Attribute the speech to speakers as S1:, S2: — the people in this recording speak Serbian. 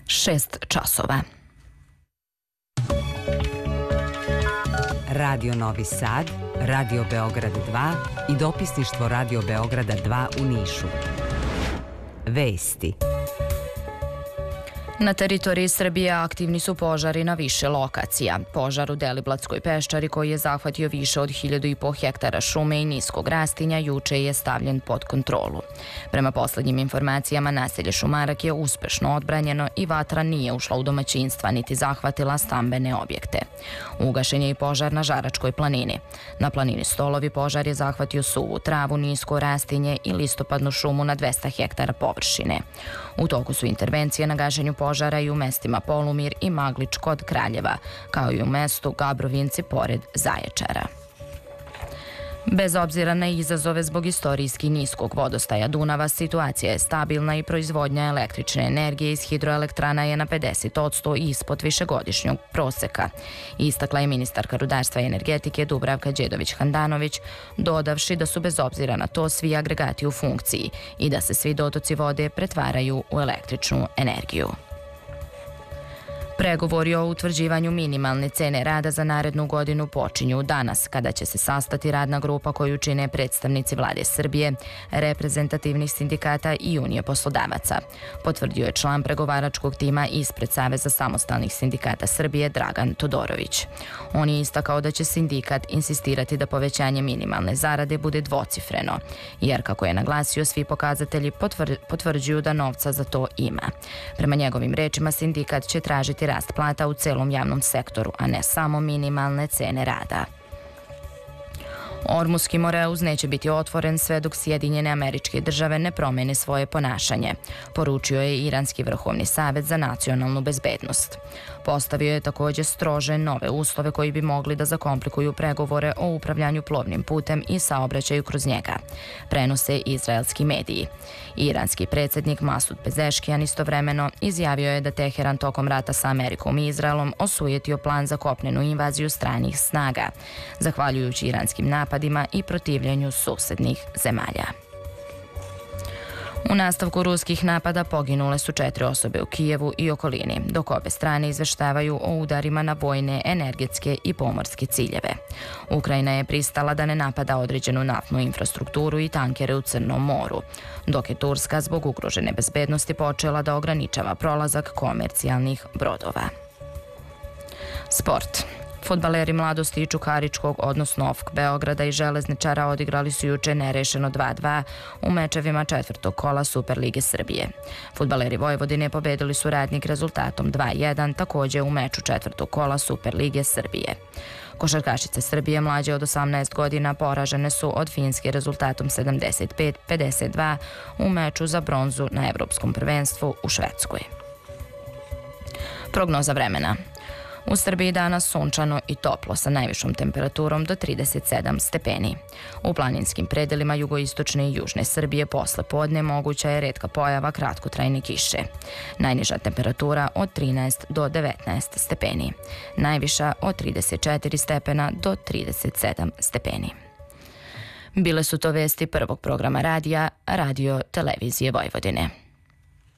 S1: 6 časova.
S2: Radio Novi Sad, Radio Beograd 2 i dopisništvo Radio Beograda 2 u Nišu. Vesti.
S1: Na teritoriji Srbije aktivni su požari na više lokacija. Požar u Deliblatskoj peščari koji je zahvatio više od 1.500 hektara šume i niskog rastinja juče je stavljen pod kontrolu. Prema poslednjim informacijama, naselje Šumarak je uspešno odbranjeno i vatra nije ušla u domaćinstva niti zahvatila stambene objekte. Ugašen je i požar na Žaračkoj planini. Na planini Stolovi požar je zahvatio suvu travu, nisko rastinje i listopadnu šumu na 200 hektara površine. U toku su intervencije na gašenju požara i u mestima Polumir i Maglič kod Kraljeva, kao i u mestu Gabrovinci pored Zaječara. Bez obzira na izazove zbog istorijski niskog vodostaja Dunava, situacija je stabilna i proizvodnja električne energije iz hidroelektrana je na 50% ispod višegodišnjeg proseka. Istakla je ministarka rudarstva i energetike Dubravka Đedović-Handanović, dodavši da su bez obzira na to svi agregati u funkciji i da se svi dotoci vode pretvaraju u električnu energiju. Pregovori o utvrđivanju minimalne cene rada za narednu godinu počinju danas, kada će se sastati radna grupa koju čine predstavnici Vlade Srbije, reprezentativnih sindikata i Unije poslodavaca, potvrdio je član pregovaračkog tima ispred Saveza samostalnih sindikata Srbije Dragan Todorović. On je istakao da će sindikat insistirati da povećanje minimalne zarade bude dvocifreno, jer, kako je naglasio, svi pokazatelji potvrđuju da novca za to ima. Prema njegovim rečima, sindikat će tražiti rast plata u celom javnom sektoru, a ne samo minimalne cene rada. Ormuski Moreuz neće biti otvoren sve dok Sjedinjene Američke Države ne promene svoje ponašanje, poručio je Iranski vrhovni savet za nacionalnu bezbednost. Postavio je također strože nove uslove koji bi mogli da zakomplikuju pregovore o upravljanju plovnim putem i saobraćaju kroz njega, prenose izraelski mediji. Iranski predsjednik Masud Pezeškijan istovremeno izjavio je da Teheran tokom rata sa Amerikom i Izraelom osujetio plan za kopnenu invaziju stranih snaga, zahvaljujući iranskim napadima i protivljenju susednih zemalja. U nastavku ruskih napada poginule su 4 osobe u Kijevu i okolini, dok obe strane izveštavaju o udarima na vojne, energetske i pomorske ciljeve. Ukrajina je pristala da ne napada određenu naftnu infrastrukturu i tankere u Crnom moru, dok je Turska zbog ugrožene bezbednosti počela da ograničava prolazak komercijalnih brodova. Sport. Fudbaleri Mladosti i Čukaričkog, odnosno OFK Beograda i Železničara odigrali su juče nerešeno 2:2 u mečevima četvrtog kola Superlige Srbije. Fudbaleri Vojvodine pobedili su Radnik rezultatom 2:1, također u meču četvrtog kola Superlige Srbije. Košarkašice Srbije mlađe od 18 godina poražene su od Finske rezultatom 75-52 u meču za bronzu na Evropskom prvenstvu u Švedskoj. Prognoza vremena. U Srbiji danas sunčano i toplo sa najvišom temperaturom do 37 stepeni. U planinskim predelima jugoistočne i južne Srbije posle podne moguća je retka pojava kratkotrajne kiše. Najniža temperatura od 13 do 19 stepeni. Najviša od 34 stepena do 37 stepeni. Bile su to vesti prvog programa radija Radio Televizije Vojvodine.